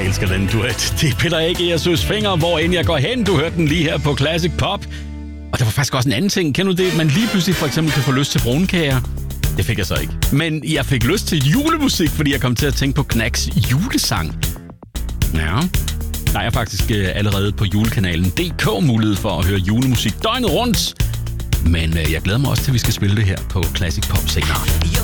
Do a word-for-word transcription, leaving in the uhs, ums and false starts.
elsker den duet. Det er Peter A G og Søs Fenger, hvor end jeg går hen. Du hørte den lige her på Classic Pop. Og der var faktisk også en anden ting. Kender du det? Man lige pludselig for eksempel kan få lyst til brunkager. Det fik jeg så ikke. Men jeg fik lyst til julemusik, fordi jeg kom til at tænke på Knacks julesang. Ja, der er faktisk øh, allerede på julekanalen D K mulighed for at høre julemusik døgnet rundt. Men øh, jeg glæder mig også til, at vi skal spille det her på Classic Pop senere.